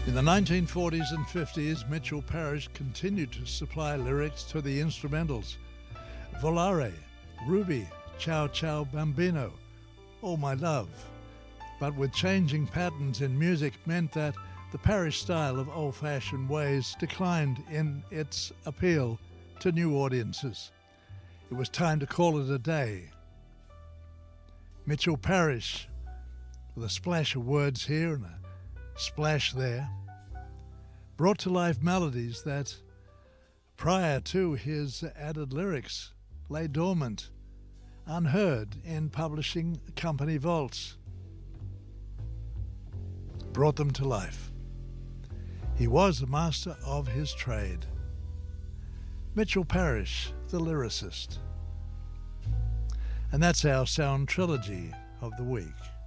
In the 1940s and 50s, Mitchell Parish continued to supply lyrics to the instrumentals. Volare, Ruby, Ciao Ciao Bambino, Oh My Love. But with changing patterns in music meant that the Parish style of old-fashioned ways declined in its appeal to new audiences. It was time to call it a day. Mitchell Parish, with a splash of words here and a splash there, brought to life melodies that, prior to his added lyrics, lay dormant, unheard in publishing company vaults. Brought them to life. He was a master of his trade. Mitchell Parish, the lyricist. And that's our sound trilogy of the week.